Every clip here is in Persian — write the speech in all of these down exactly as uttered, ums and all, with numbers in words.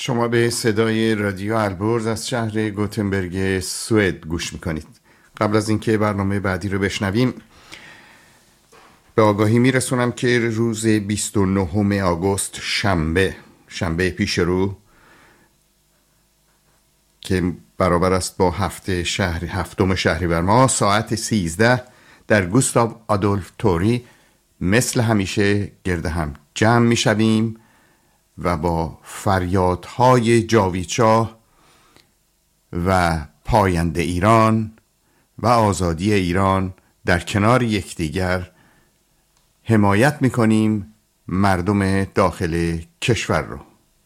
شما به صدای رادیو البرز از شهر گوتنبرگ سوئد گوش میکنید. قبل از اینکه برنامه بعدی رو بشنویم به آگاهی میرسونم که روز بیست و نهم آگوست شنبه شنبه پیش رو که برابر است با هفته شهر هفتم شهریور ماه ساعت سیزده در گوستاو آدولف توری مثل همیشه گرد هم جمع میشویم و با فریادهای جاوید شاه و پاینده ایران و آزادی ایران در کنار یکدیگر حمایت میکنیم مردم داخل کشور رو.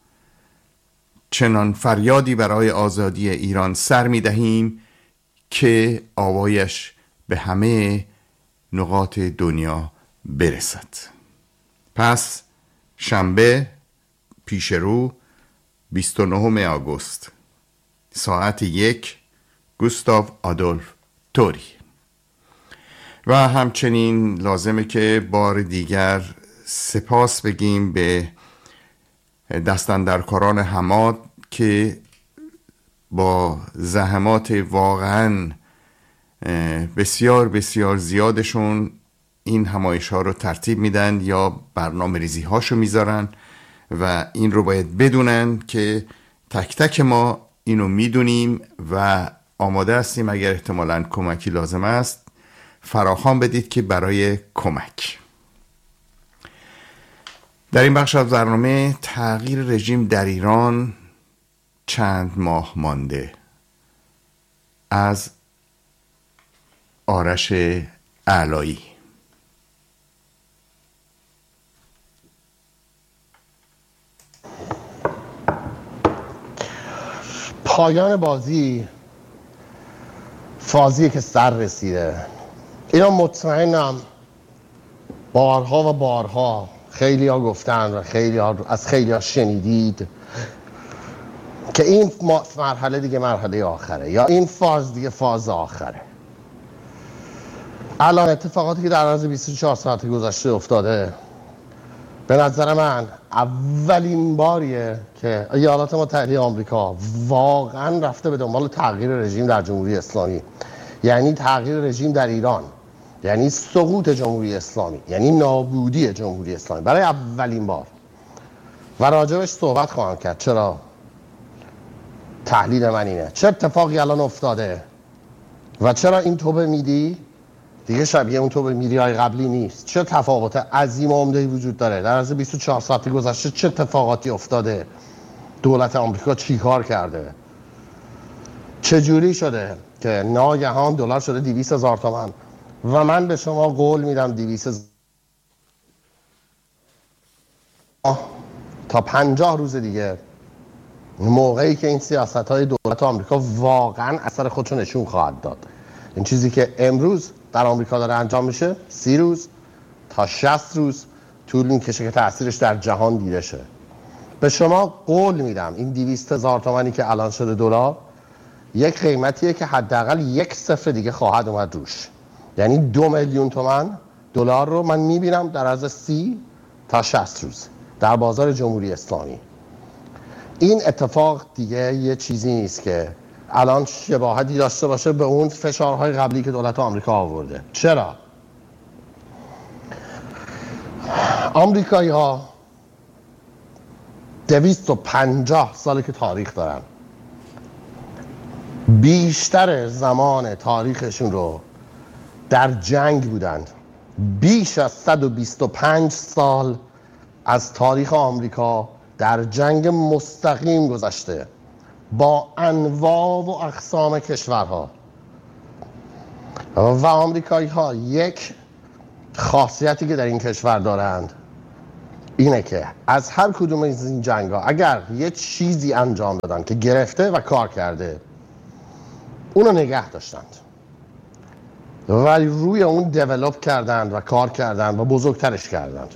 چنان فریادی برای آزادی ایران سر میدهیم که آوایش به همه نقاط دنیا برسد. پس شنبه پیش رو بیست و نهم آگوست ساعت یک گوستاو آدولف توری. و همچنین لازمه که بار دیگر سپاس بگیم به دستاندرکاران حماد که با زحمات واقعا بسیار بسیار زیادشون این همایش ها رو ترتیب میدن یا برنامه ریزی هاشو میذارن و این رو باید بدونن که تک تک ما اینو میدونیم و آماده هستیم اگر احتمالاً کمکی لازم است فراخوان بدید که برای کمک. در این بخش از برنامه تغییر رژیم در ایران چند ماه مانده از آرش علایی. پایان بازی فازی که سر رسیده. اینا مطمئنم بارها و بارها خیلی ها گفتن و خیلی ها از خیلی ها شنیدید که این مرحله دیگه مرحله آخره یا این فاز دیگه فاز آخره. الان اتفاقاتی که در عرض بیست و چهار ساعت گذشته افتاده به نظر من اولین باریه که ایالات متحده آمریکا واقعا رفته به دنبال تغییر رژیم در جمهوری اسلامی، یعنی تغییر رژیم در ایران، یعنی سقوط جمهوری اسلامی، یعنی نابودی جمهوری اسلامی برای اولین بار و راجبش صحبت خواهم کرد. چرا؟ تحلیل من اینه چه اتفاقی الان افتاده و چرا این توبه میدی دیگه شبیه اون توبه میری های قبلی نیست. چه تفاوت عظیم و عمده‌ای وجود داره در عرض بیست و چهار ساعت گذشته؟ چه اتفاقاتی افتاده؟ دولت آمریکا چی کار کرده؟ چه جوری شده که ناگهان دلار شده دویست هزار تومان و من به شما قول میدم دویست هزار تا پنجاه روز دیگه موقعی که این سیاست های دولت آمریکا واقعا اثر خودشو نشون خواهد داد. این چیزی که امروز در آمریکا داره انجام میشه سی روز تا شصت روز طول میکشه که تاثیرش در جهان دیده شه. به شما قول میدم این دویست هزار تومانی که الان شده دلار یک قیمتیه که حداقل یک صفر دیگه خواهد اومد روش، یعنی دو میلیون تومان دلار رو من میبینم در عرض سی تا شصت روز در بازار جمهوری اسلامی. این اتفاق دیگه یه چیزی نیست که الان شباهتی داشته باشه به اون فشارهای قبلی که دولت آمریکا آورده. چرا؟ آمریکایی ها دویست و پنجاه ساله که تاریخ دارن، بیشتر زمان تاریخشون رو در جنگ بودند. بیش از صد و بیست و پنج سال از تاریخ آمریکا در جنگ مستقیم گذشته با انواع و اقسام کشورها و آمریکایی ها یک خاصیتی که در این کشور دارند اینه که از هر کدوم از این جنگ ها اگر یه چیزی انجام دادن که گرفته و کار کرده اونو نگه داشتند ولی روی اون دیولپ کردند و کار کردند و بزرگترش کردند.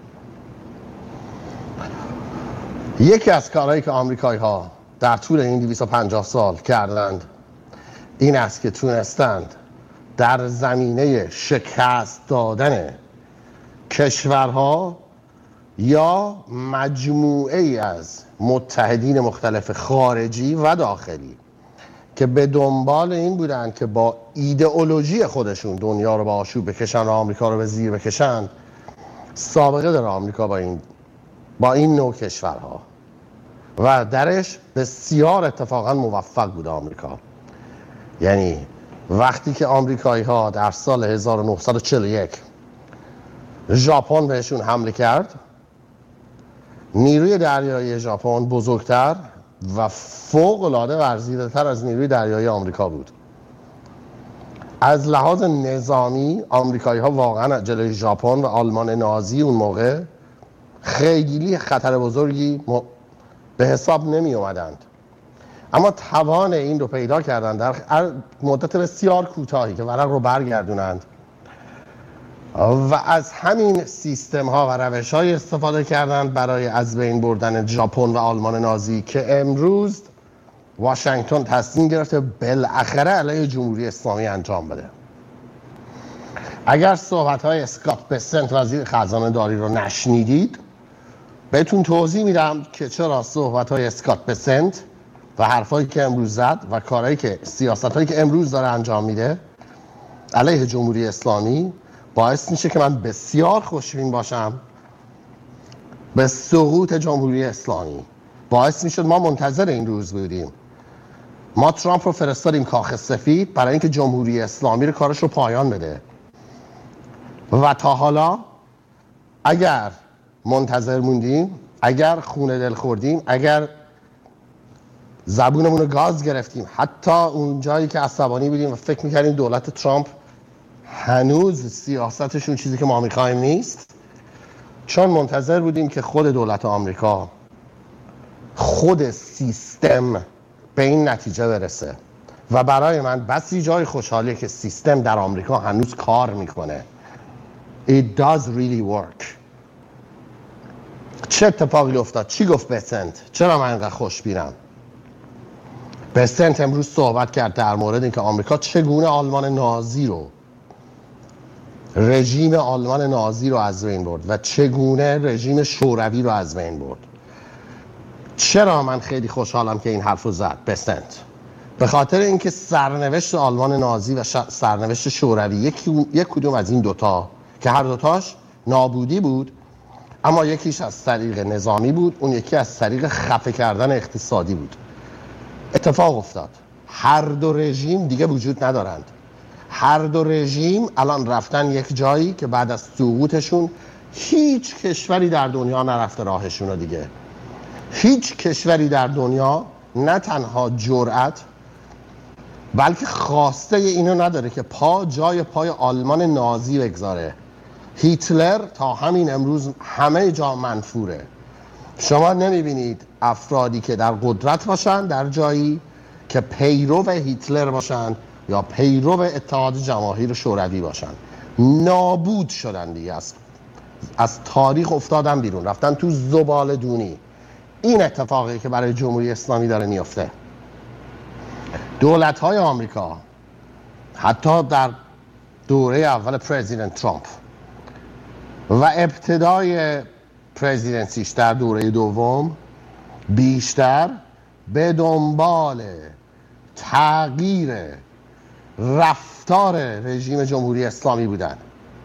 یکی از کارهایی که آمریکایی ها در طول این دویست و پنجاه سال کردند این است که تونستند در زمینه شکست دادن کشورها یا مجموعه ای از متحدین مختلف خارجی و داخلی که به دنبال این بودن که با ایدئولوژی خودشون دنیا رو به آشوب بکشن و آمریکا رو به زیر بکشن، سابقه داره آمریکا با این با این نوع کشورها و درش بسیار اتفاقا موفق بود آمریکا. یعنی وقتی که آمریکایی ها در سال هزار و نهصد و چهل و یک ژاپن بهشون حمله کرد، نیروی دریایی ژاپن بزرگتر و فوق‌العاده ورزیده‌تر از نیروی دریایی آمریکا بود. از لحاظ نظامی آمریکایی ها واقعا جلوی ژاپن و آلمان نازی اون موقع خیلی خطر بزرگی به حساب نمی اومدند، اما توان این رو پیدا کردند در مدت بسیار کوتاهی که ورق رو برگردونند و از همین سیستم ها و روش های استفاده کردند برای از بین بردن ژاپن و آلمان نازی که امروز واشنگتن تصمیم گرفته بالاخره علیه جمهوری اسلامی انجام بده. اگر صحبت های اسکات بسنت وزیر خزانه داری رو نشنیدید، بهتون توضیح میدم که چرا صحبت های اسکات بسنت و حرفایی که امروز زد و کارهایی که سیاست هایی که امروز داره انجام میده علیه جمهوری اسلامی باعث میشه که من بسیار خوشبین باشم به سقوط جمهوری اسلامی. باعث میشد ما منتظر این روز بودیم. ما ترامپ رو فرستادیم کاخ سفید برای اینکه جمهوری اسلامی رو کارش رو پایان بده و تا حالا اگر منتظر موندیم، اگر خونه دل خوردیم، اگر زبونمون رو گاز گرفتیم، حتی اون جایی که عصبانی بودیم و فکر میکردیم دولت ترامپ هنوز سیاستشون چیزی که ما میخوایم نیست، چون منتظر بودیم که خود دولت آمریکا، خود سیستم به این نتیجه برسه و برای من بسی جای خوشحالیه که سیستم در آمریکا هنوز کار میکنه. It does really work. چه اتفاقی افتاد؟ چی گفت بسنت؟ چرا من اینقدر خوشبینم؟ بسنت امروز صحبت کرد در مورد اینکه آمریکا چگونه آلمان نازی رو رژیم آلمان نازی رو از بین برد و چگونه رژیم شوروی رو از بین برد. چرا من خیلی خوشحالم که این حرف رو زد بسنت؟ به خاطر اینکه سرنوشت آلمان نازی و سرنوشت شوروی یک یک کدوم از این دوتا که هر دوتاش نابودی بود، اما یکیش از طریق نظامی بود، اون یکی از طریق خفه کردن اقتصادی بود. اتفاق افتاد هر دو رژیم دیگه وجود ندارند. هر دو رژیم الان رفتن یک جایی که بعد از سقوطشون هیچ کشوری در دنیا نرفته راهشون رو دیگه. هیچ کشوری در دنیا نه تنها جرأت بلکه خواسته اینو نداره که پا جای پای آلمان نازی بگذاره. هیتلر تا همین امروز همه جا منفوره. شما نمیبینید افرادی که در قدرت باشن در جایی که پیرو هیتلر باشن یا پیرو اتحاد جماهیر شوروی باشن. نابود شدن دیگه، از از تاریخ افتادن بیرون، رفتن تو زباله دونی. این اتفاقی که برای جمهوری اسلامی داره میفته. دولت‌های آمریکا حتی در دوره اول پرزیدنت ترامپ و ابتدای پرزیدنسیش در دوره دوم بیشتر به دنبال تغییر رفتار رژیم جمهوری اسلامی بودند.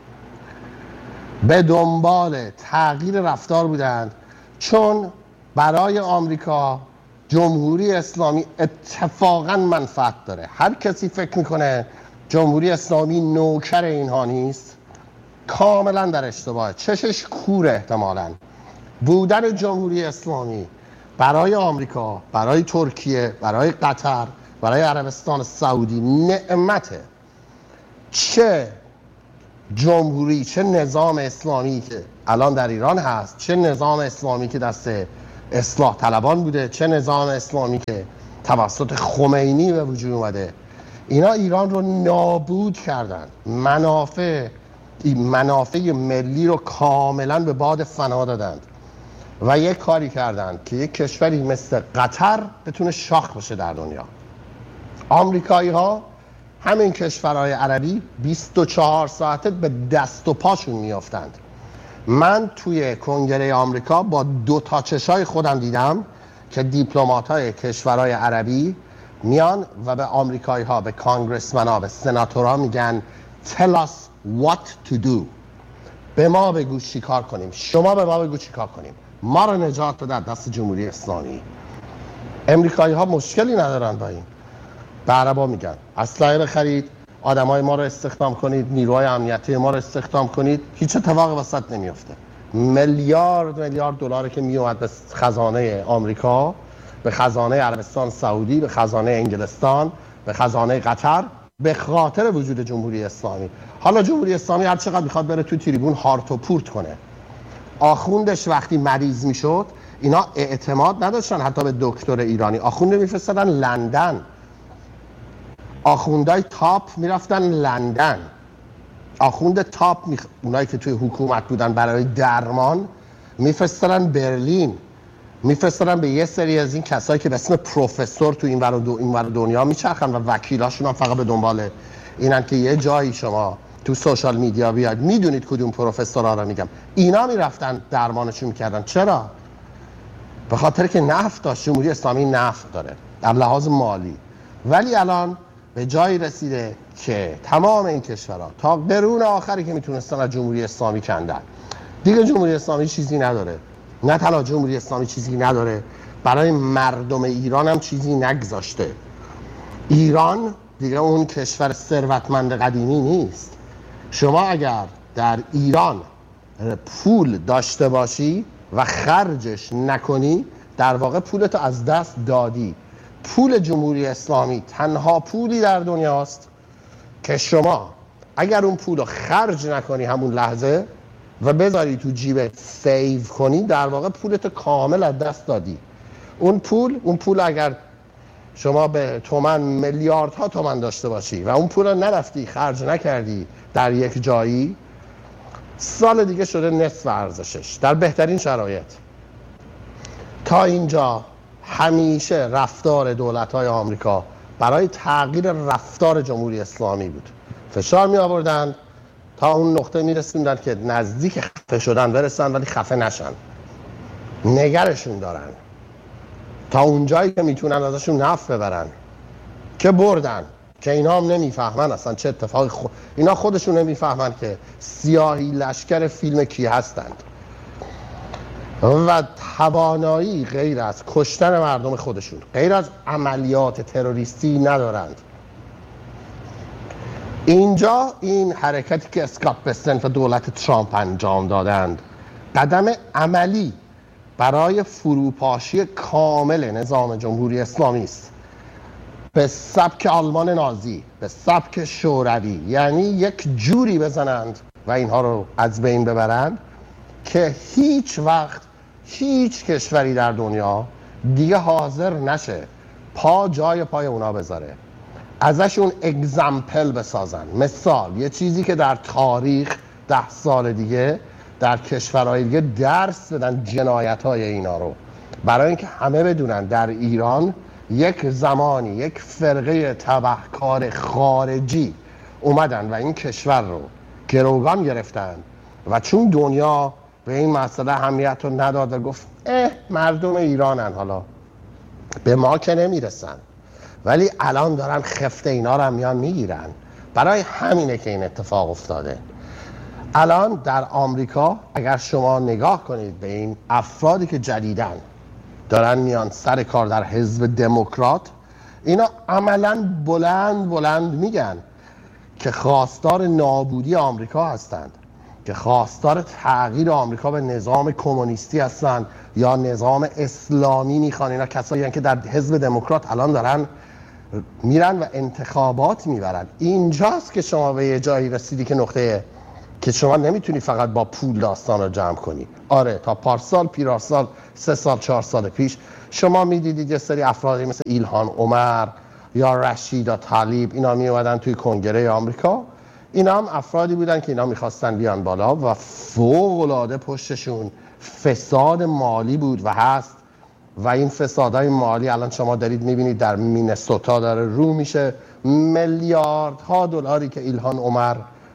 به دنبال تغییر رفتار بودند، چون برای آمریکا جمهوری اسلامی اتفاقا منفعت داره. هر کسی فکر میکنه جمهوری اسلامی نوکر اینها نیست، کاملا در اشتباهه. چشش کوره. احتمالاً بودن جمهوری اسلامی برای آمریکا، برای ترکیه، برای قطر، برای عربستان سعودی نعمته. چه جمهوری، چه نظام اسلامی که الان در ایران هست، چه نظام اسلامی که دست اصلاح طلبان بوده، چه نظام اسلامی که توسط خمینی به وجود اومده، اینا ایران رو نابود کردن. منافع منافع ملی رو کاملا به باد فنا دادند و یک کاری کردند که یک کشوری مثل قطر بتونه شاخ بشه در دنیا. آمریکایی ها همین کشورهای عربی بیست و چهار ساعته به دست و پاشون میافتند من توی کنگره آمریکا با دو تا چشای خودم دیدم که دیپلمات‌های کشورهای عربی میان و به آمریکایی ها، به کانگرسمن ها، به سناتورها میگن tell us what to do. به ما بگو چی کار کنیم، شما به ما بگو چی کار کنیم، ما رو نجات بده از دست جمهوری اسلامی. امریکایی ها مشکلی ندارن با این. به عربا میگن اسلحه بخرید، آدمای ما رو استخدام کنید، نیروهای امنیتی ما رو استخدام کنید، هیچ اتفاقی واسط نمیفته. میلیارد میلیارد دلار که میومد به خزانه آمریکا، به خزانه عربستان سعودی، به خزانه انگلستان، به خزانه قطر، به خاطر وجود جمهوری اسلامی. حالا جمهوری اسلامی هر چقدر میخواد بره تو تریبون هارت و پورت کنه. آخوندش وقتی مریض میشد اینا اعتماد نداشتن حتی به دکتر ایرانی، آخونده میفرستادن لندن، آخوندهای تاپ میرفتن لندن، آخوند تاپ میخ... اونایی که توی حکومت بودن برای درمان میفرستادن برلین، میفرستادن به یه سری از این کسایی که به اسم پروفسور تو این ور دو... این ور دنیا میچرخن و وکیلاشون هم فقط به دنبال اینن که یه جایی شما تو سوشال میدیا بیاد. میدونید کدوم پروفسورها رو میگم. اینا میرفتن درمانشون میکردن. چرا؟ به خاطر که نفت داشت. جمهوری اسلامی نفت داره در لحاظ مالی. ولی الان به جایی رسیده که تمام این کشورها تا قرون آخری که میتونستن از جمهوری اسلامی کندن. دیگه جمهوری اسلامی چیزی نداره. نه تنها جمهوری اسلامی چیزی نداره، برای مردم ایران هم چیزی نگذاشته. ایران دیگه اون کشور ثروتمند قدیمی نیست. شما اگر در ایران پول داشته باشی و خرجش نکنی، در واقع پولتو از دست دادی. پول جمهوری اسلامی تنها پولی در دنیاست که شما اگر اون پول رو خرج نکنی همون لحظه و بذاری تو جیبت سیو کنی، در واقع پولتو کامل از دست دادی. اون پول اون پول اگر شما به تومن میلیاردها تومن داشته باشی و اون پول رو نرفتی خرج نکردی در یک جایی، سال دیگه شده نصف ارزشش در بهترین شرایط. تا اینجا همیشه رفتار دولت‌های آمریکا برای تغییر رفتار جمهوری اسلامی بود. فشار می آوردن تا اون نقطه می رسوندن که نزدیک خفه شدن برسن ولی خفه نشن. نگرشون دارن تا اونجایی که میتونن ازشون نفع ببرن که بردن، که اینا هم نمیفهمن اصلا چه اتفاقی خو... اینا خودشون نمیفهمن که سیاهی لشکر فیلم کی هستند و توانایی غیر از کشتن مردم خودشون، غیر از عملیات تروریستی ندارند. اینجا این حرکتی که اسکات بسنت و دولت ترامپ انجام دادند قدم عملی برای فروپاشی کامل نظام جمهوری اسلامی است، به سبک آلمان نازی، به سبک شوروی. یعنی یک جوری بزنند و اینها رو از بین ببرند که هیچ وقت هیچ کشوری در دنیا دیگه حاضر نشه پا جای پای اونا بذاره، ازشون اگزمپل بسازن. مثال، یه چیزی که در تاریخ ده سال دیگه در کشورهای دیگه درس بدن جنایت‌های اینا رو، برای اینکه همه بدونن در ایران یک زمانی یک فرقه تبهکار خارجی اومدن و این کشور رو گروگان گرفتن و چون دنیا به این مسئله اهمیت رو نداد و گفت اه مردم ایرانن، حالا به ما که نمیرسن، ولی الان دارن خفت اینا رو هم میان میگیرن. برای همینه که این اتفاق افتاده. الان در آمریکا اگر شما نگاه کنید به این افرادی که جدیدن دارن میان سر کار در حزب دموکرات، اینا عملاً بلند بلند میگن که خواستار نابودی آمریکا هستند، که خواستار تغییر آمریکا به نظام کمونیستی هستند یا نظام اسلامی میخوان. اینا کسایی هستند که در حزب دموکرات الان دارن میرن و انتخابات میبرن. اینجاست که شما به یه جایی رسیدی که نقطه که شما نمیتونی فقط با پول داستان رو جمع کنی. آره تا پارسال پیرارسال سه سال چهار سال پیش شما میدیدید یه سری افرادی مثل ایلهان عمر یا رشید طلیب اینا می اومدن توی کنگره آمریکا. اینا هم افرادی بودن که اینا میخواستن بیان بالا و فوق العاده پشتشون فساد مالی بود و هست و این فسادهای مالی الان شما دارید میبینید در مینسوتا داره رو میشه. میلیاردها دلاری که ایلهان عمر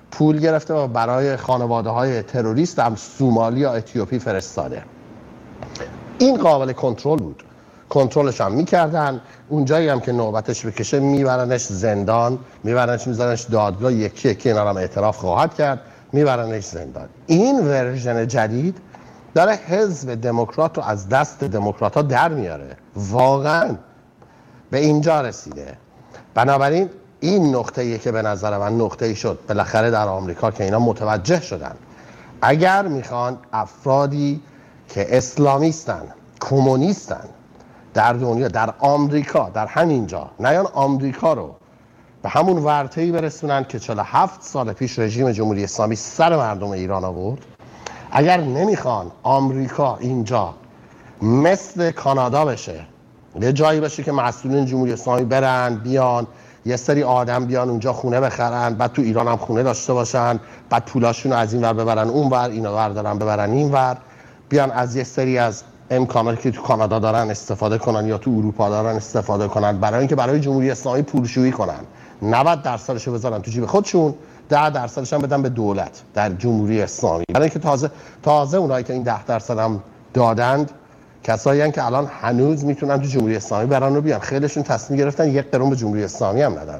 پول گرفته و برای خانواده های تروریست در سومالی یا اتیوپی فرستاده. این قابل کنترل بود، کنترلش هم میکردن. اونجایی هم که نوبتش بکشه میبرنش زندان، میبرنش میذارنش دادگاه، یکی یکی اینا هم اعتراف خواهد کرد، میبرنش زندان. این ورژن جدید داره حزب دموکرات رو از دست دموکرات ها در میاره، واقعا به اینجا رسیده. بنابراین این نقطه‌ایه که به نظر من نقطه‌ای شد بالاخره در آمریکا که اینا متوجه شدن اگر میخوان افرادی که اسلامیستن، کمونیستن در دنیا، در آمریکا، در همینجا نیان آمریکا رو به همون ورطه‌ای برسونن که چهل و هفت سال پیش رژیم جمهوری اسلامی سر مردم ایران آورد، اگر نمیخوان آمریکا اینجا مثل کانادا بشه، یه جایی بشه که مسئولین جمهوری اسلامی برن بیان یه سری آدم بیان اونجا خونه بخرن، بعد تو ایران هم خونه داشته باشن، بعد پولاشون رو از این ور ببرن اون ور، اینا بردارن ببرن این ور، بیان از یه سری از امکاناتی که تو کانادا دارن استفاده کنن یا تو اروپا دارن استفاده کنن برای اینکه برای جمهوری اسلامی پولشویی کنن. نود درصدشو بذارن تو جیب خودشون، ده درصدش هم بدن به دولت در جمهوری اسلامی. برای اینکه تازه تازه اونایی که این ده درصد هم دادند کسایی هستن که الان هنوز میتونن تو جمهوری اسلامی برن و بیان. خیلیشون تصمیم گرفتن یک قرون به جمهوری اسلامی هم ندن.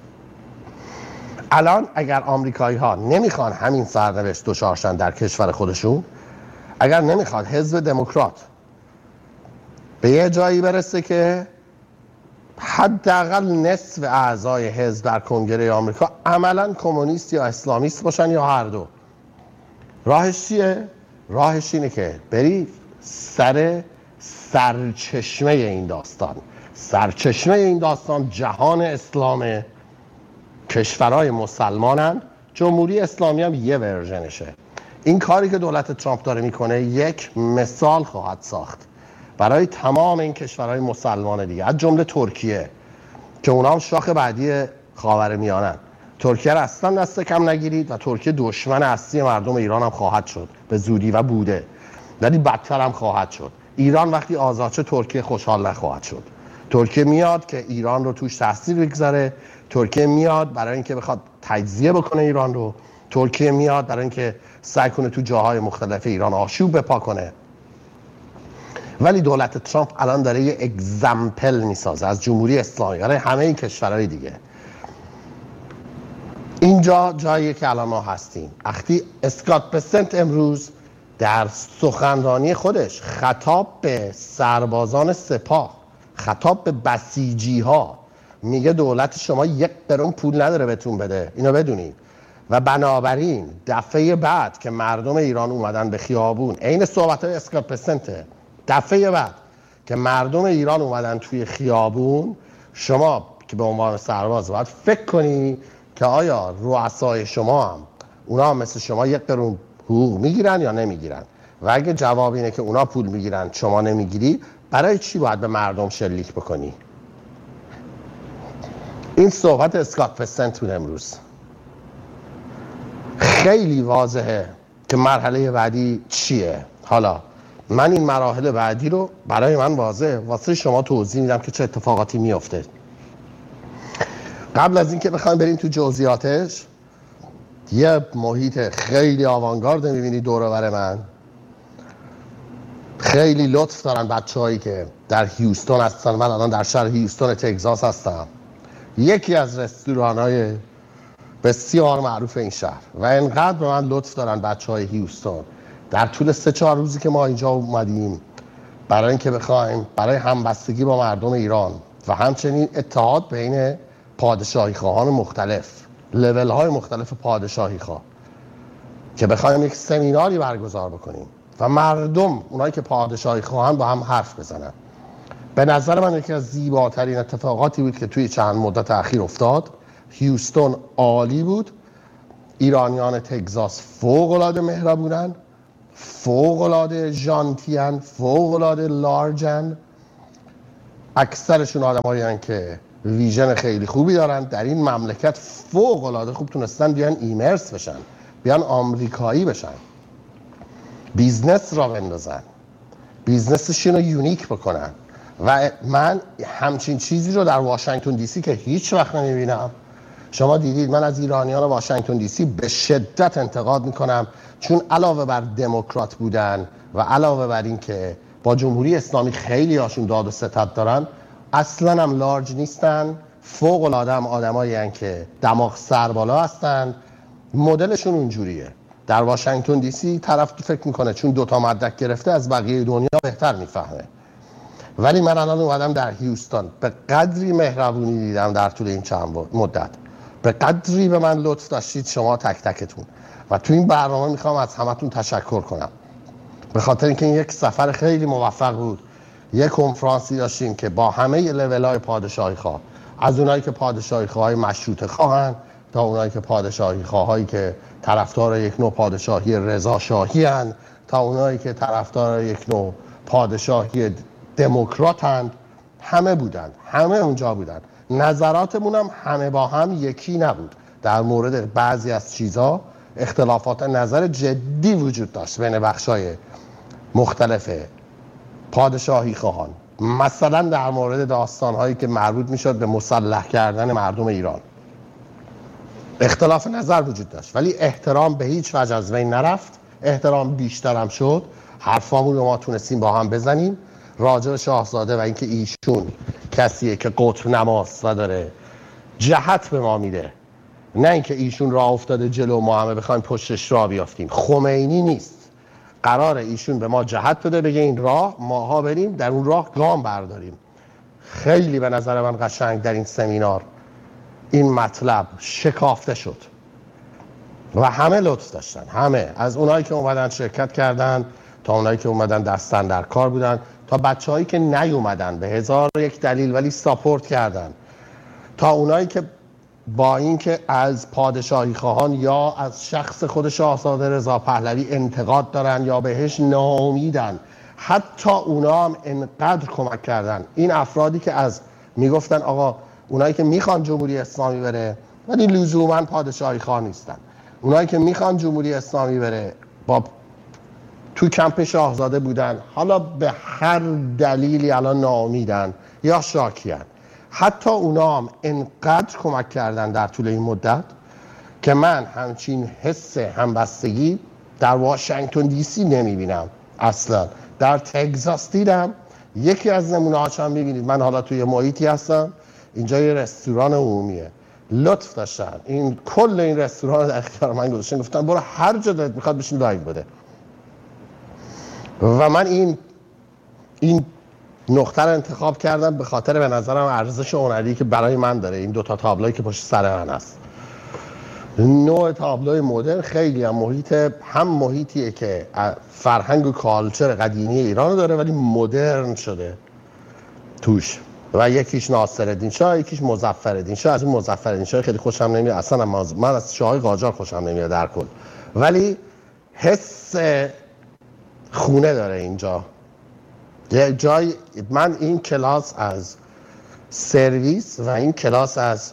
الان اگر آمریکایی ها نمیخوان همین سرنوشت دچار شن در کشور خودشون، اگر نمیخواد حزب دموکرات به یه جایی برسه که حداقل نصف اعضای حزب در کنگره آمریکا عملاً کمونیست یا اسلامیست باشن یا هر دو، راهش چیه؟ راهش اینه که بری سر سرچشمه این داستان. سرچشمه این داستان جهان اسلام، کشورهای مسلمانن، جمهوری اسلامی هم یه ورژنشه. این کاری که دولت ترامپ داره میکنه یک مثال خواهد ساخت برای تمام این کشورهای مسلمان دیگه، از جمله ترکیه که اونا هم شاخ بعدی خاورمیانه‌ان. ترکیه را اصلا دست کم نگیرید و ترکیه دشمن اصلی مردم ایران هم خواهد شد به زودی و بوده، ولی بدتر هم خواهد شد. ایران وقتی آزاد شد ترکیه خوشحال نخواهد شد. ترکیه میاد که ایران رو توش تاثیر بگذاره، ترکیه میاد برای اینکه بخواد تجزیه بکنه ایران رو، ترکیه میاد برای اینکه سعی کنه تو جاهای مختلف ایران آشوب بپا کنه. ولی دولت ترامپ الان داره یه اگزمپل میسازه از جمهوری اسلامی برای همه این کشورهای دیگه. اینجا جاییه که الان ما هستیم. وقتی اسکات بسنت امروز در سخنرانی خودش خطاب به سربازان سپاه، خطاب به بسیجی ها میگه دولت شما یک قرون پول نداره بهتون بده، اینو بدونید. و بنابراین دفعه بعد که مردم ایران اومدن به خیابون، عین صحبت‌های اسکات بسنته، دفعه بعد که مردم ایران اومدن توی خیابون، شما که به عنوان سرباز باید فکر کنی که آیا رؤسای شما هم اونا هم مثل شما یک قرون حقوق میگیرن یا نمیگیرن، و اگه جواب اینه که اونا پول میگیرن شما نمیگیری، برای چی باید به مردم شلیک بکنی؟ این صحبت اسکات بسنت بود امروز. خیلی واضحه که مرحله بعدی چیه. حالا من این مراحل بعدی رو برای من واضحه واسه شما توضیح میدم که چه اتفاقاتی میفته. قبل از اینکه بخوایم بریم تو جزئیاتش، یه محیط خیلی آوانگارد میبینی دور و بر من. خیلی لطف دارن بچه‌هایی که در هیوستون هستن. من الان در شهر هیوستون تگزاس هستم، یکی از رستوران‌های بسیار معروف این شهر، و انقدر به من لطف دارن بچه‌های هیوستون در طول سه چهار روزی که ما اینجا اومدیم برای اینکه بخوایم برای همبستگی با مردم ایران و همچنین اتحاد بین پادشاهی خواهان مختلف، لول های مختلف پادشاهی خواه، که بخوایم یک سمیناری برگزار بکنیم و مردم اونایی که پادشاهی خواهن با هم حرف بزنن. به نظر من یکی از زیباترین اتفاقاتی بود که توی چند مدت اخیر افتاد. هیوستون عالی بود. ایرانیان تگزاس فوق‌العاده مهربونن، فوق‌العاده ژانتیان، فوق‌العاده لارجن. اکثرشون آدمایی هستن که ویژن خیلی خوبی دارن در این مملکت، فوق‌العاده خوب تونستن بیان ایمرس بشن، بیان آمریکایی بشن، بیزنس را بندازن، بیزنسشون رو یونیک بکنن. و من همچین چیزی رو در واشنگتن دی سی که هیچ وقت نمیبینم، شما دیدید من از ایرانیان واشنگتن دی سی به شدت انتقاد میکنم، چون علاوه بر دموکرات بودن و علاوه بر این که با جمهوری اسلامی خیلی هاشون داد و ستد دارن، اصلا هم لارج نیستن، فوق العاده هم آدمایی هستن که دماغ سربالا هستن. مدلشون اونجوریه. در واشنگتن دی سی طرف فکر میکنه چون دوتا مدرک گرفته از بقیه دنیا بهتر میفهمه. ولی من الان اومدم در هیوستن، به قدری مهربونی دیدم در طول این چند مدت، به قدری به من لطف داشتید شما تک تکتون، و تو این برنامه میخوام از همتون تشکر کنم، به خاطر اینکه این یک سفر خیلی موفق بود. یک کنفرانسی داشتیم که با همه لول‌های پادشاهی خواه، از اونایی که پادشاهی خواهای مشروطه خواهن تا اونایی که پادشاهی خواهایی که طرفدار یک نوع پادشاهی رضا شاهی هن، تا اونایی که طرفدار یک نوع پادشاهی دموکرات هن. همه بودن، همه اونجا بودن. نظراتمون هم همه با هم یکی نبود. در مورد بعضی از چیزها اختلافات نظر جدی وجود داشت بین بخشای مختلف پادشاهی خواهان، مثلا در مورد داستانهایی که مربوط میشد به مسلح کردن مردم ایران اختلاف نظر وجود داشت، ولی احترام به هیچ وجه از بین نرفت. احترام بیشتر هم شد، حرفامون رو ما تونستیم با هم بزنیم راجع به شاهزاده و اینکه ایشون کسیه که قطب نماست و داره جهت به ما میده، نه اینکه ایشون راه افتاده جلو ما همه بخوایم پشتش راه بیافتیم. خمینی نیست، قراره ایشون به ما جهت بده، بگه این راه ماها بریم در اون راه گام برداریم. خیلی به نظر من قشنگ در این سمینار این مطلب شکافته شد و همه لطف داشتن، همه، از اونایی که اومدن شرکت کردن تا اونایی که اومدن دستن در کار بودن تا بچه‌هایی که نیومدن به هزار و یک دلیل ولی ساپورت کردن، تا اونایی که با اینکه از پادشاهی خواهان یا از شخص خود شاهزاده رضا پهلوی انتقاد دارن یا بهش ناامیدن، حتی اونا هم انقدر کمک کردن. این افرادی که از میگفتن آقا اونایی که میخوان جمهوری اسلامی بره ولی لزوما پادشاهی خواه نیستن، اونایی که میخوان جمهوری اسلامی بره با تو کمپ شاهزاده بودن، حالا به هر دلیلی الان ناامیدن یا شاکیان، حتی اونا هم انقدر کمک کردن در طول این مدت که من همچین حس همبستگی در واشنگتن دی سی نمیبینم اصلا. در تگزاس دیدم. یکی از نمونه هاش هم میبینید، من حالا توی محیطی هستم، اینجا یه رستوران عمومیه، لطف داشتن این کل این رستوران در اختیار من گذاشتن، گفتن برو هر جا دلت میخواد بشین لایو بده. و من این این نقطه رو انتخاب کردم به خاطر به نظرم ارزش هنری که برای من داره این دوتا تابلویی که پشت سر من هست. نوع تابلوی مدرن خیلی هم محیط هم محیطیه که فرهنگ و کالچر قدیمی ایران داره ولی مدرن شده توش، و یکیش ناصرالدین شاه، یکیش مظفرالدین شاه. از اون مظفرالدین شاه خیلی خوشم نمیاد اصلا، من از شاههای قاجار خوشم نمیاد در کل، ولی حس خونه داره اینجا. یه جای من این کلاس از سرویس و این کلاس از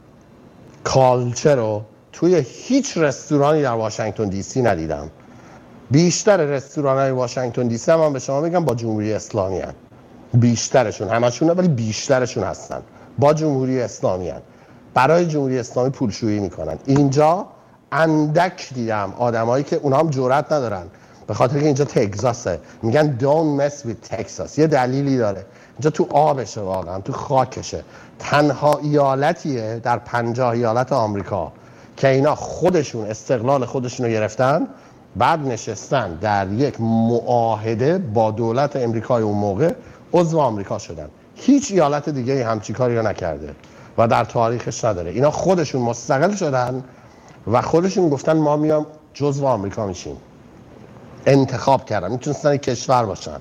کالچر رو توی هیچ رستورانی در واشنگتن دی سی ندیدم. بیشتر رستوران‌های واشنگتن دی سی هم, هم به شما میگم با جمهوری اسلامی هستن. بیشترشون، همشون نه ولی بیشترشون هستن با جمهوری اسلامی هستن. برای جمهوری اسلامی پولشویی میکنن. اینجا اندک دیدم آدمایی که اونها هم جرئت ندارن، به خاطر که اینجا تگزاسه، میگن don't mess with Texas. یه دلیلی داره، اینجا تو آبشه، واقعا تو خاکشه. تنها ایالتیه در پنجاه ایالت آمریکا که اینا خودشون استقلال خودشون رو گرفتن، بعد نشستن در یک معاهده با دولت امریکای اون موقع عضو آمریکا شدن. هیچ ایالت دیگه همچی کاری رو نکرده و در تاریخش نداره. اینا خودشون مستقل شدن و خودشون گفتن ما میام جزو آمریکا میشیم. انتخاب کردن، میتونستن کشور باشن،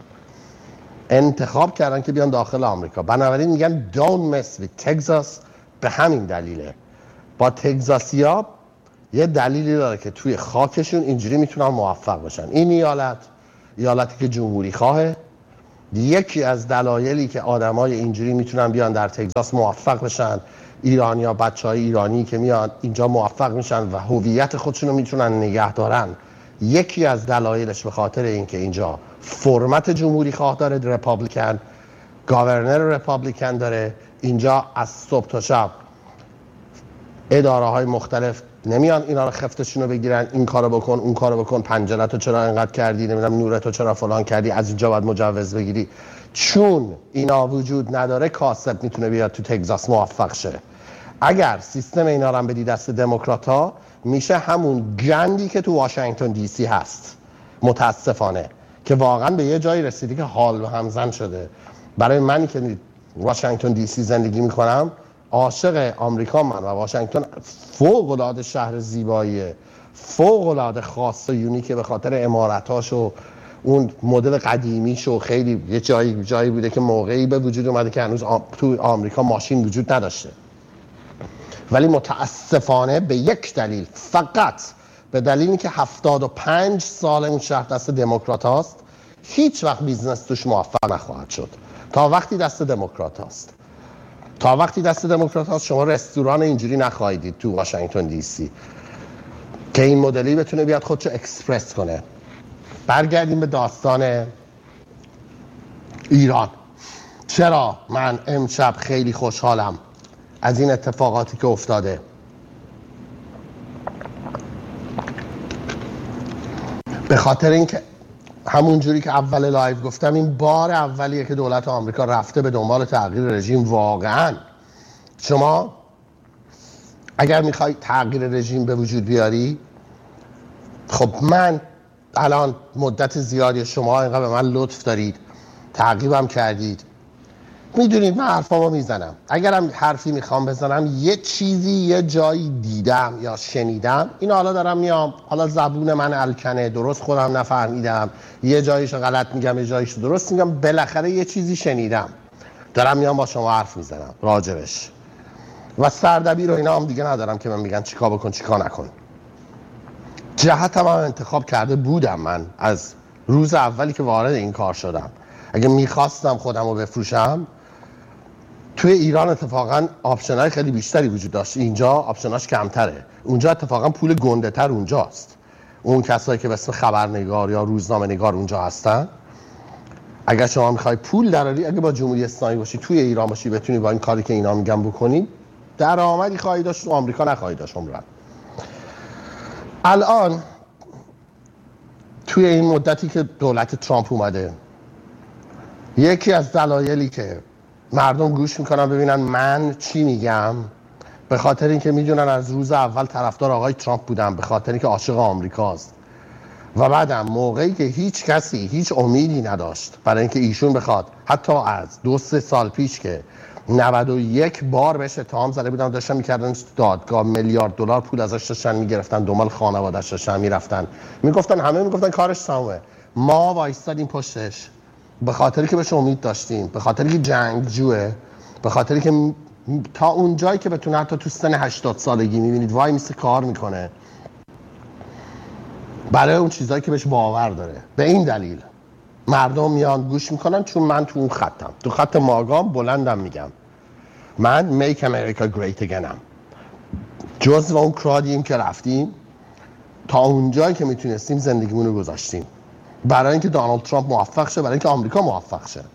انتخاب کردن که بیان داخل آمریکا. بنابراین میگن don't mess with Texas. به همین دلیله با تگزاسیا یه دلیلی داره که توی خاکشون اینجوری میتونن موفق باشن. این ایالت ایالتی که جمهوری خواهه. یکی از دلایلی که آدمای اینجوری میتونن بیان در تگزاس موفق بشن، ایرانیا، بچهای ایرانی که میان اینجا موفق میشن و هویت خودشون رو میتونن نگه دارن، یکی از دلایلش به خاطر اینکه اینجا فرمت جمهوری خواه داره، رپابلیکن، گاورنر رپابلیکن داره. اینجا از صبح تا شب اداره های مختلف نمیان اینا رو خفتشون رو بگیرن، این کارو بکن اون کارو بکن، پنجره‌تو چرا اینقدر کردی، نمیدونم نورتو چرا فلان کردی، از اینجا باید مجوز بگیری. چون اینا وجود نداره کاسب میتونه بیاد تو تگزاس موفق شه. اگر سیستم اینا رو هم بدی دست دموکرات‌ها میشه همون گندی که تو واشنگتن دی سی هست، متاسفانه که واقعا به یه جایی رسیدی که حال و همزن شده. برای منی که واشنگتن دی سی زندگی میکنم، عاشق آمریکا من و واشنگتن فوق‌العاده شهر زیباییه، فوق‌العاده خاص و یونیکه به خاطر عمارتاش و اون مدل قدیمیش و خیلی یه جایی جایی بوده که موقعی به وجود اومده که هنوز آم... تو آمریکا ماشین وجود نداشته. ولی متاسفانه به یک دلیل، فقط به دلیلی که هفتاد و پنج سال اون شهر دست دموکرات هاست، هیچ وقت بیزنس توش موفق نخواهد شد. تا وقتی دست دموکرات هاست تا وقتی دست دموکرات هاست شما رستوران اینجوری نخواهید دید تو واشنگتن دی سی که این مدلی بتونه بیاد خودشو اکسپرس کنه. برگردیم به داستان ایران. چرا من امشب خیلی خوشحالم از این اتفاقاتی که افتاده؟ به خاطر اینکه همون جوری که اول لایو گفتم، این بار اولیه که دولت آمریکا رفته به دنبال تغییر رژیم. واقعا شما اگر میخوای تغییر رژیم به وجود بیاری، خب من الان مدت زیادی شما اینقدر به من لطف دارید، تعقیبم کردید، میدونید من حرفامو میزنم. اگرم حرفی میخوام بزنم یه چیزی یه جایی دیدم یا شنیدم، این حالا دارم میام، حالا زبون من الکنه، درست خودم نفهمیدم، یه جاییشو غلط میگم یه جاییشو درست میگم، بالاخره یه چیزی شنیدم دارم میام با شما حرف میزنم راجبش. و سردبیر رو اینا هم دیگه ندارم که من میگن چیکار بکن چیکار نکن. جهتم هم انتخاب کرده بودم من از روز اولی که وارد این کار شدم. اگه میخواستم خودم رو بفروشم، توی ایران اتفاقا آپشن‌های خیلی بیشتری وجود داشت، اینجا آپشناش کمتره. اونجا اتفاقا پول گنده تر اونجاست. اون کسایی که به اسم خبرنگار یا روزنامه نگار اونجا هستن، اگر شما میخوای پول دراری، اگه با جمهوری اسلامی باشی توی ایران باشی، بتونی با این کاری که اینا میگن بکنی، درآمدی خواهی داشت، تو آمریکا نخواهی داشت عمرن. الان توی این مدتی که دولت ترامپ اومده، یکی از دلایلی که مردم گوش میکنن ببینن من چی میگم، به خاطر اینکه میدونن از روز اول طرفدار آقای ترامپ بودم، به خاطر اینکه عاشق آمریکاست. و بعدم موقعی که هیچ کسی هیچ امیدی نداشت برای اینکه ایشون بخواد، حتی از دو سه سال پیش که نود و یک بار بهش اتهام زده بودن، داشتن میکردن دادگاه، میلیارد دلار پول ازش داشتن میگرفتن، دنبال خانواده‌اش داشتن میرفتن، میگفتن همه میگفتن کارش تمومه. ما وایستادیم پشتش به خاطری که بهش امید داشتیم، به خاطری که جنگجوه، به خاطری که تا اون جایی که بتونه حتی تو سن هشتاد سالگی میبینید وای میسته کار میکنه برای اون چیزایی که بهش باور داره. به این دلیل مردم میان گوش میکنن، چون من تو اون خطم، تو خط ماگام بلندم میگم من Make America Great Again'م. جزو اون کرادیم که رفتیم تا اون جایی که میتونستیم زندگیمون رو گذاشتیم برای اینکه دونالد ترامپ موفق شه، برای اینکه آمریکا موفق شه.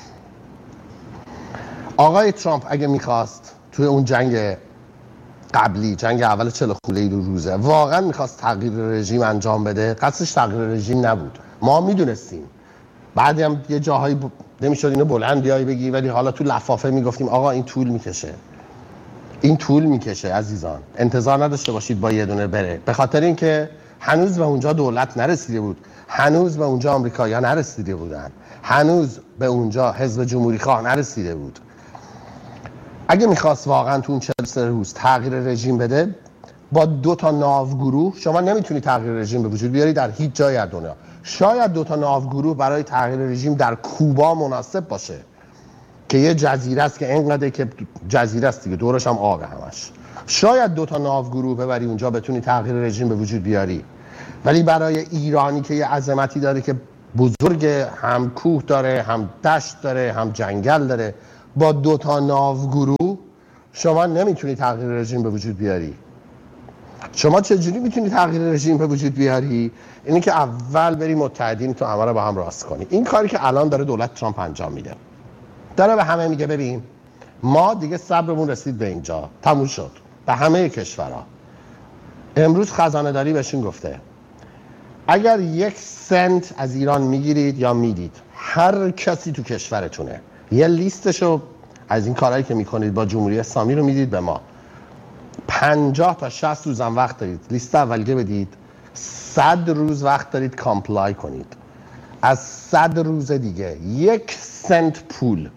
آقای ترامپ اگه میخواست توی اون جنگ قبلی، جنگ اول چهل خورده رو روزه، واقعا میخواست تغییر رژیم انجام بده، قصدش تغییر رژیم نبود. ما میدونستیم. بعدی هم یه جاهایی ب... نمیشد اینو بلند بیایی بگی، ولی حالا تو لفافه میگفتیم آقا این طول میکشه، این طول میکشه عزیزان، انتظار نداشته باشید با یه دونه بره، به خاطر اینکه هنوز به اونجا دولت نرسیده بود، هنوز به اونجا آمریکایی‌ها نرسیده بودن، هنوز به اونجا حزب جمهوری خواه نرسیده بود. اگه میخواست واقعا تو اون چهل سه روز تغییر رژیم بده، با دو تا ناوگروه شما نمیتونی تغییر رژیم به وجود بیاری در هیچ جای از دنیا. شاید دو تا ناوگروه برای تغییر رژیم در کوبا مناسب باشه که یه جزیره است که اینقدر که جزیره است دیگه، دورش هم آبه همش. شاید دو تا ناوگروه ببری اونجا بتونی تغییر رژیم به وجود بیاری. ولی برای ایرانی که یه عظمتی داره که بزرگ، هم کوه داره، هم دشت داره، هم جنگل داره، با دو تا ناوگروه شما نمیتونی تغییر رژیم به وجود بیاری. شما چجوری میتونی تغییر رژیم به وجود بیاری؟ اینی که اول بری متحدین تو همه رو با هم راست کنی. این کاری که الان داره دولت ترامپ انجام میده، داره به همه میگه ببین ما دیگه صبرمون رسید به اینجا، تموم شد، به همه کشورها. امروز خزانه داری بهشون گفته اگر یک سنت از ایران میگیرید یا میدید، هر کسی تو کشورتونه یه لیستشو از این کارهایی که میکنید با جمهوری اسلامی رو میدید به ما. پنجاه تا شصت روزم وقت دارید لیست اولیه بدید، صد روز وقت دارید کامپلای کنید. از صد روز دیگه یک سنت پول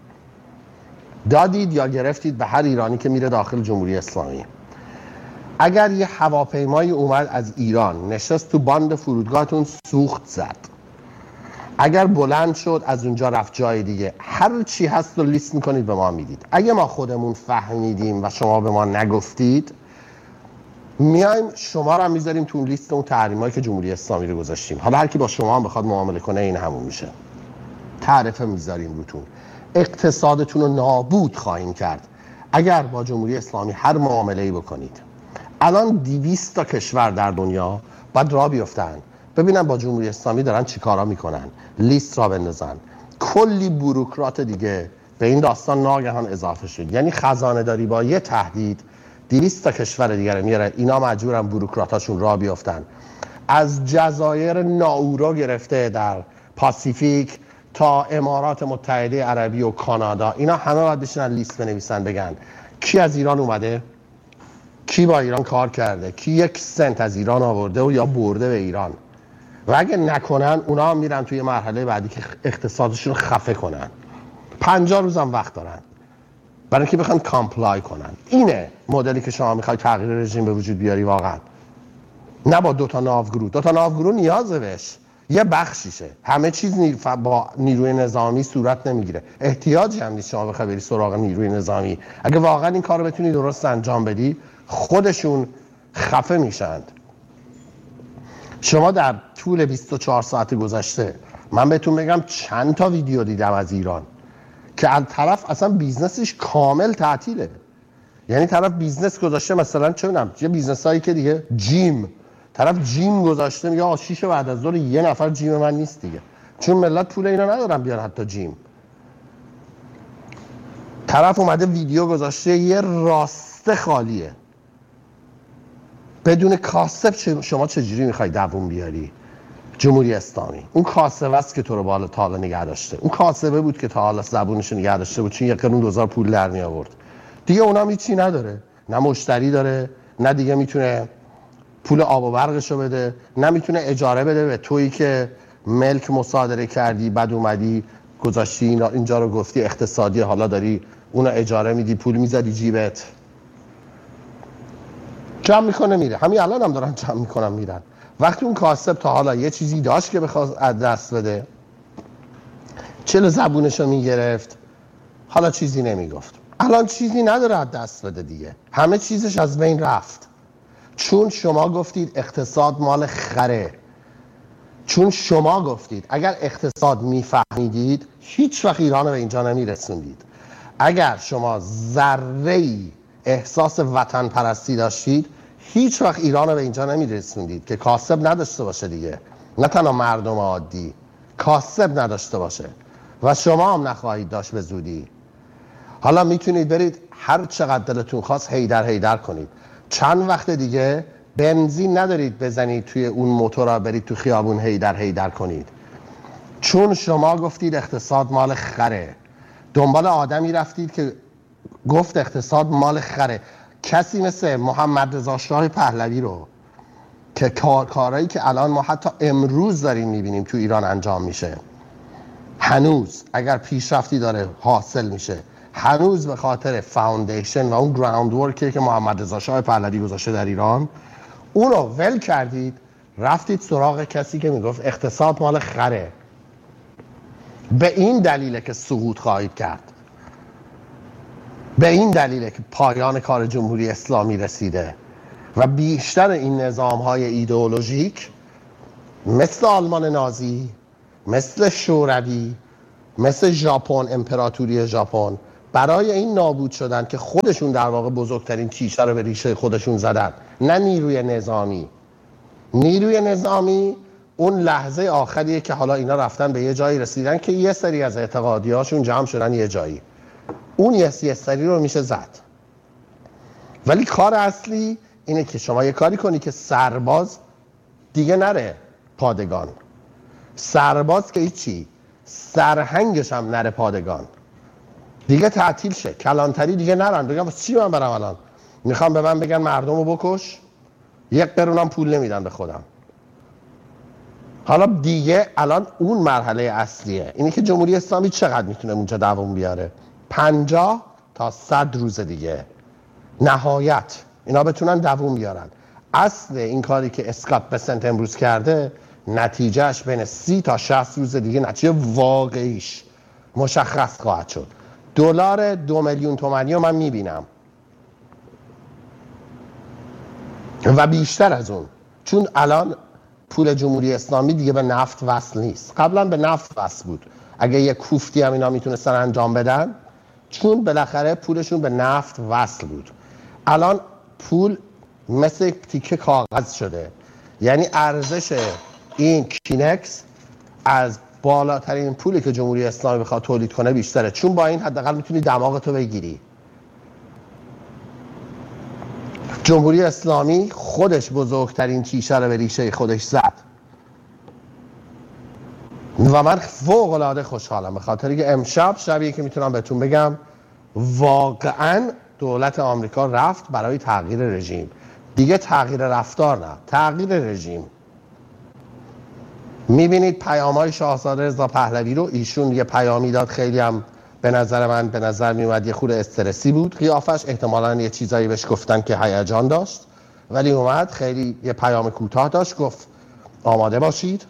دادید یا گرفتید به هر ایرانی که میره داخل جمهوری اسلامی. اگر یه هواپیمایی اومد از ایران نشست تو باند فرودگاهتون سوخت زد، اگر بلند شد از اونجا رفت جای دیگه، هر چی هست رو لیست میکنید به ما میدید. اگه ما خودمون فهمیدیم و شما به ما نگفتید، میایم شما رو هم میذاریم تو اون لیست اون تحریمایی که جمهوری اسلامی رو گذاشتیم. حالا هر کی با شما هم بخواد معامله کنه این همون میشه. تعرفه میذاریم روتون، اقتصادتون رو نابود خواهیم کرد اگر با جمهوری اسلامی هر معامله‌ای بکنید. الان دویست تا کشور در دنیا باید راه بیفتن ببینن با جمهوری اسلامی دارن چی کارا میکنن، لیست را بندازن. کلی بوروکرات دیگه به این داستان ناگهان اضافه شد. یعنی خزانه داری با یه تهدید دویست تا کشور دیگه میاره، اینا مجبورن بوروکراتاشون راه بیفتن. از جزایر ناورو گرفته در پاسیفیک تا امارات متحده عربی و کانادا، اینا همه باید بشینن لیست بنویسن بگن کی از ایران اومده، کی با ایران کار کرده، کی یک سنت از ایران آورده و یا برده به ایران. و اگه نکنن اونا هم میرن توی مرحله بعدی که اقتصادشون خفه کنن. پنجاه روزم وقت دارن برای اینکه بخوان کامپلای کنن. اینه مدلی که شما میخوای تغییر رژیم به وجود بیاری واقعا. نه با دو تا ناوگرو. دو تا ناوگرو نیازه بهش، یه بخشیشه. همه چیز نیر... با نیروی نظامی صورت نمیگیره. احتیاجی هم نیست شما بخوای بری سراغ نیروی نظامی. اگه واقعا این کارو بتونی درست انجام بدی، خودشون خفه میشند. شما در طول بیست و چهار ساعت گذشته من بهتون بگم چند تا ویدیو دیدم از ایران که از طرف اصلا بیزنسش کامل تعطیله. یعنی طرف بیزنس گذاشته، مثلا چه می‌دونم یه بیزنس هایی که دیگه جیم، طرف جیم گذاشته میگه آ شیش بعد از ظهر یه نفر جیم من نیست دیگه، چون ملت پول اینا ندارن بیان حتی جیم. طرف اومده ویدیو گذاشته یه راسته خالیه بدون کاسب. شما چجوری میخوای دووم بیاری؟ جمهوری اسلامی اون کاسبه است که تو رو بالا تا حالا نگه داشته. اون کاسبه بود که تا حالا زبونش رو نگه داشته بود، چون یک قرون دوزار پول در می آورد. دیگه اونم هیچی نداره، نه مشتری داره، نه دیگه میتونه پول آب و برقش رو بده، نه میتونه اجاره بده به تویی که ملک مصادره کردی، بعد اومدی گذاشتی اینجا رو گفتی اقتصادی، حالا داری اونو اجاره میدی، پول میذاری جیبت. جمع میکنه میره. همین الان هم دارن جمع میکنن میرن. وقتی اون کاسب تا حالا یه چیزی داشت که بخواد از دست بده، چلو زبونشو میگرفت، حالا چیزی نمیگفت. الان چیزی نداره از دست بده دیگه، همه چیزش از بین رفت. چون شما گفتید اقتصاد مال خره. چون شما گفتید اگر اقتصاد میفهمیدید هیچ وقت ایران رو به اینجا نمیرسوندید. اگر شما ذره‌ای احساس وطن پرستی داشتید هیچ وقت ایران رو به اینجا نمیرسوندید که کاسب نداشته باشه دیگه. نه تنها مردم عادی، کاسب نداشته باشه و شما هم نخواهید داشت به زودی. حالا میتونید برید هر چقدر دلتون خواست هیدر هیدر کنید. چند وقت دیگه بنزین ندارید بزنید توی اون موتورا برید تو خیابون هیدر هیدر کنید. چون شما گفتید اقتصاد مال خره. دنبال آدمی رفتید که گفت اقتصاد مال خره. کسی مثل محمد رضا شاه پهلوی رو که کار کارهایی که الان ما حتی امروز داریم میبینیم تو ایران انجام میشه، هنوز اگر پیشرفتی داره حاصل میشه، هنوز به خاطر فاوندیشن و اون گراوند ورکی که محمد رضا شاه پهلوی گذاشته در ایران، اون رو ول کردید رفتید سراغ کسی که میگفت اقتصاد مال خره. به این دلیله که سقوط خواهید کرد. به این دلیله که پایان کار جمهوری اسلامی رسیده و بیشتر این نظام‌های ایدئولوژیک مثل آلمان نازی، مثل شوروی، مثل ژاپن، امپراتوری ژاپن، برای این نابود شدن که خودشون در واقع بزرگترین تیشه رو به ریشه خودشون زدن. نه نیروی نظامی. نیروی نظامی اون لحظه آخریه که حالا اینا رفتن به یه جایی رسیدن که یه سری از اعتقادیاشون جمع شدن یه جایی. اون یه سری رو میشه زد. ولی کار اصلی اینه که شما یه کاری کنی که سرباز دیگه نره پادگان. سرباز که هیچی، سرهنگش هم نره پادگان، دیگه تعطیل شه، کلانتری دیگه نرن. بگم چی من برم الان؟ میخوام به من بگن مردم رو بکش، یک قرونم پول نمیدن به خودم. حالا دیگه الان اون مرحله اصلیه، اینی که جمهوری اسلامی چقدر میتونه اونجا دوام بیاره؟ پنجاه تا صد روز دیگه نهایت اینا بتونن دوام بیارن. اصل این کاری که اسکات بسنت امروز کرده نتیجهش بین سی تا شصت روز دیگه نتیجه واقعیش مشخص خواهد شد. دلار دو میلیون تومانی رو من میبینم و بیشتر از اون، چون الان پول جمهوری اسلامی دیگه به نفت وصل نیست. قبلا به نفت وصل بود، اگه یه کوفتی هم اینا میتونستن انجام بدن، چون بالاخره پولشون به نفت وصل بود. الان پول مثل تیکه کاغذ شده، یعنی ارزش این کینکس از بالاترین پولی که جمهوری اسلامی بخواد تولید کنه بیشتره، چون با این حداقل میتونی دماغتو بگیری. جمهوری اسلامی خودش بزرگترین تیشه رو به ریشه خودش زد و من فوق العاده خوشحالم به خاطری که امشب شبیه که میتونم بهتون بگم واقعا دولت آمریکا رفت برای تغییر رژیم. دیگه تغییر رفتار نه، تغییر رژیم. میبینید پیام‌های شاهزاده رضا پهلوی رو، ایشون یه پیامی داد خیلی هم به نظر من به نظر میومد یه خورده استرسی بود قیافش، احتمالاً یه چیزایی بهش گفتن که هیجان داشت، ولی اومد خیلی یه پیام کوتاه داشت، گفت آماده باشید،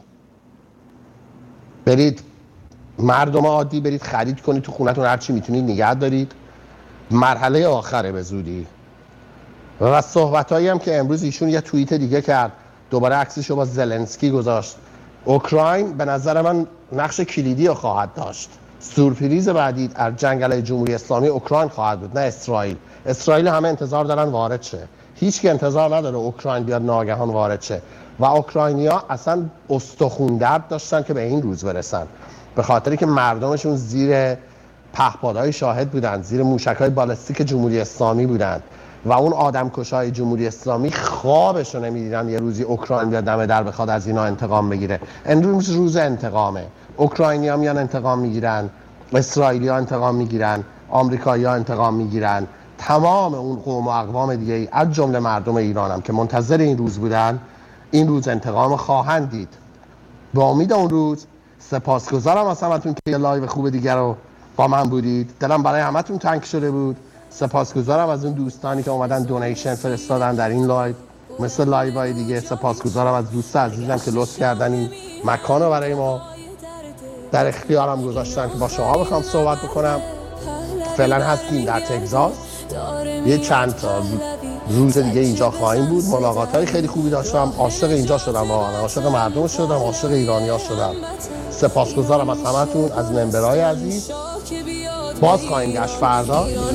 برید مردم عادی برید خرید کنید، تو خونتون هر چی میتونید نگه دارید، مرحله آخره به زودی. و صحبتایی هم که امروز ایشون یه توییت دیگه کرد، دوباره عکسش رو با زلنسکی گذاشت. اوکراین به نظر من نقش کلیدی رو خواهد داشت. سورپریز بعدی از جنگ علیه جمهوری اسلامی اوکراین خواهد بود، نه اسرائیل. اسرائیل همه انتظار دارن وارد شه، هیچ کی انتظار نداره اوکراین بیاد ناگهان وارد شه و اوکراینیا اصلا استخوان درد داشتن که به این روز برسن، به خاطری که مردمشون زیر پهپادهای شاهد بودن، زیر موشک‌های بالستیک جمهوری اسلامی بودن و اون آدمکشای جمهوری اسلامی خوابش رو نمی‌دیدن یه روزی اوکراین بیاد دم در بخواد از اینا انتقام بگیره. امروز روز انتقامه، اوکراینی‌ها میان انتقام میگیرن، اسرائیلی‌ها انتقام میگیرن، آمریکایی‌ها انتقام میگیرن، تمام اون قوم و اقوام دیگه از جمله مردم ایران هم که منتظر این روز بودن این روز انتقام خواهند دید. با امید اون روز سپاسگزارم از همتون که یه لایو خوب دیگر رو با من بودید. دلم برای همتون تنگ شده بود. سپاسگزارم از اون دوستانی که اومدن دونیشن فرستادن در این لایو، مثل لایو های دیگه. سپاسگزارم از دوست عزیزم که لطف کردن این مکان رو برای ما در اختیارم گذاشتن که با شما بخوام صحبت بکنم. فعلا هستیم در تگزاس، یه چند تا روز دیگه اینجا خواهیم بود. ملاقات های خیلی خوبی داشتم، عاشق اینجا شدم، واقعا عاشق مردم شدم، عاشق ایرانیا شدم. سپاسگزارم از همتون، از ممبرای عزیز. باز خواهیم گشت فردا.